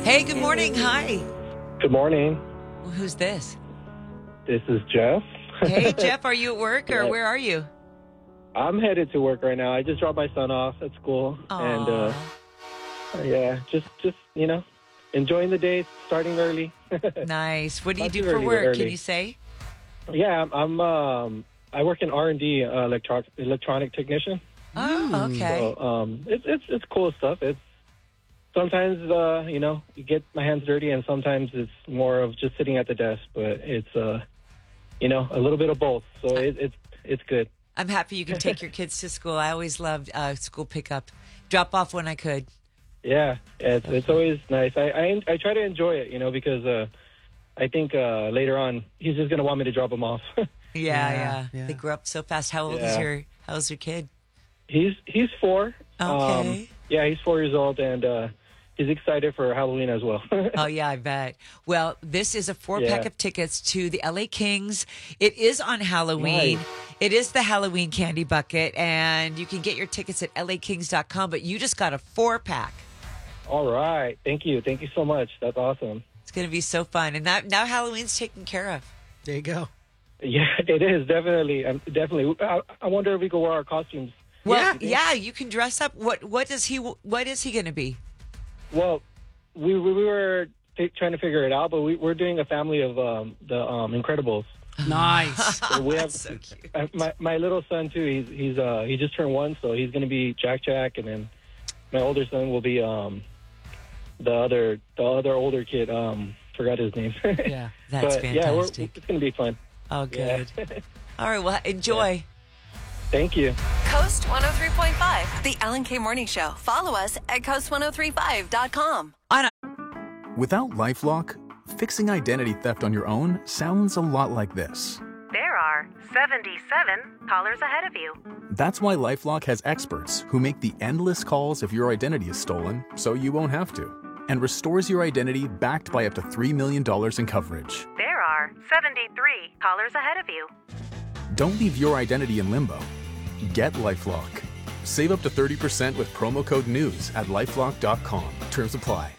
Hey, good morning. Hi. Good morning. Well, who's this? This is Jeff. Hey, Jeff, are you at work or Yeah. where are you? I'm headed to work right now. I just dropped my son off at school, Aw. and just enjoying the day, starting early. Nice. What do you Not do too for early, but work? Can early. you say? Yeah, I work in R&D, electronic technician. Oh, okay. So it's cool stuff. It's sometimes you get my hands dirty, and sometimes it's more of just sitting at the desk. But it's a little bit of both. So it's good. I'm happy you can take your kids to school. I always loved school pickup. Drop off when I could. Yeah, it's always nice. I try to enjoy it, because I think later on he's just gonna want me to drop him off. Yeah. Yeah. They grow up so fast. How old Yeah. how's your kid? He's 4. Okay. Yeah, he's 4 years old, and he's excited for Halloween as well. Oh, yeah, I bet. Well, this is a 4-pack Yeah. of tickets to the LA Kings. It is on Halloween. Nice. It is the Halloween candy bucket, and you can get your tickets at lakings.com, but you just got a 4-pack. All right, thank you so much. That's awesome. It's going to be so fun. And now Halloween's taken care of. There you go. Yeah, it is definitely. I wonder if we could wear our costumes. Well, yeah, you can dress up. What is he going to be? Well, we were trying to figure it out, but we're doing a family of the Incredibles. Nice. So we have So cute. my little son too. He just turned 1, so he's going to be Jack, and then my older son will be the other older kid. Forgot his name. Yeah. That's but yeah, fantastic. it's going to be fun. Oh, good. Yeah. All right, well, enjoy. Thank you. Coast 103.5, The Ellen K Morning Show. Follow us at coast1035.com. Without LifeLock, fixing identity theft on your own sounds a lot like this. There are 77 callers ahead of you. That's why LifeLock has experts who make the endless calls if your identity is stolen, so you won't have to, and restores your identity backed by up to $3 million in coverage. There are 73 callers ahead of you. Don't leave your identity in limbo. Get LifeLock. Save up to 30% with promo code NEWS at LifeLock.com. Terms apply.